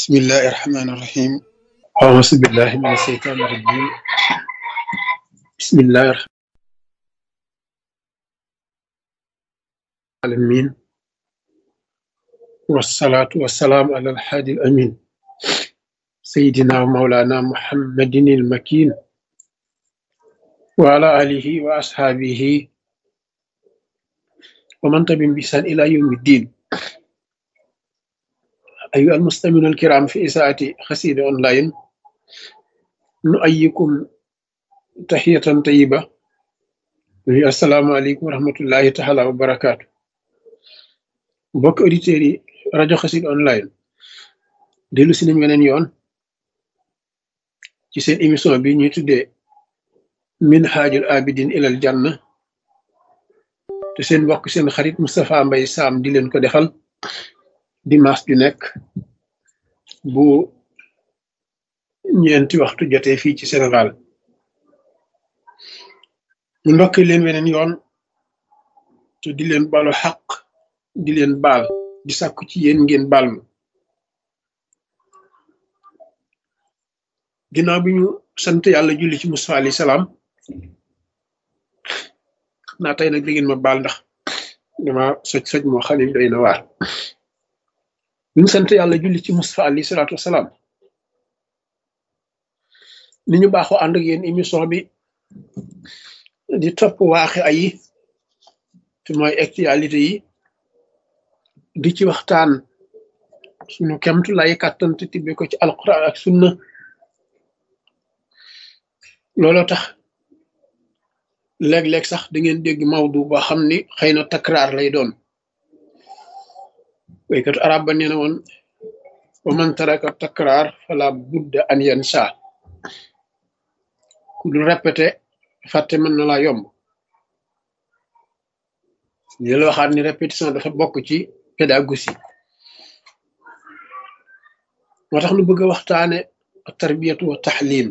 بسم الله الرحمن الرحيم. أعوذ بالله من الشيطان الرجيم. بسم الله الرحمن الرحيم، والصلاة والسلام على الحادي الأمين سيدنا ومولانا محمد المكين وعلى آله وأصحابه ومن تبعهم بإحسان إلى يوم الدين. أيها المستمعون الكرام في إذاعة قصيدة أونلاين، نؤيكم تحية طيبة. السلام عليكم ورحمة الله تعالى وبركاته. mbokk auditeurs yi rajo Xassida online dellu si nañ weneen yoon ci seen émission bi ñuy tuddee Minhajul Abidin ilal Janna, te seen mbokk seen xarit Moustapha Mbaye Sam di leen ko defal dimanche ju nekk bu ñeenti waxtu jotee fii ci Sénégal. ñu ndokki leen weneen yoon te di leen balu xaq, di leen baal, di sàkku ci yéen ngeen baal ma. ginnaaw bi ñu sant yàlla julli ci Musaa alayhi salaam, xam naa tey nag di ngeen ma baal ndax dama soj moo xam ne doy na waar. bi ñu sant yàlla julli ci Musaa alayhi salaatu wasalaam, ni ñu baaxoo ànd ak yéen émission bi di topp waaxe ayi te mooy actualité yi, di ci waxtaan suñu kemtu lay kàttan te tibbe ko ci alquran ak sunna. looloo tax léeg-léeg sax da ngeen dégg mawdu boo xam ni xëy na takraar lay doon. waykatu arab ba nee na woon wa man taraka takraar fala budda an yansa. ku dul répété fàtte mën na laa yomb. ñu la waxaat ni répétition dafa bokk ci pédagogie. moo tax nu bëgg a waxtaane tarbiyatu wa taxlim,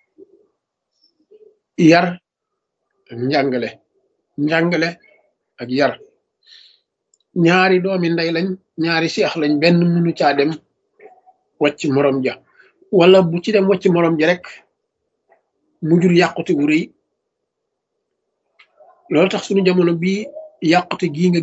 yar ak njàngale ak yar. ñaari doomi ndey lañ, ñaari seex lañ, benn mënu caa dem wàcc morom ja, wala bu ci dem wàcc morom ja rek mu jur yàqute wu rëy. loolu tax suñu jamono bii yàqute gii nga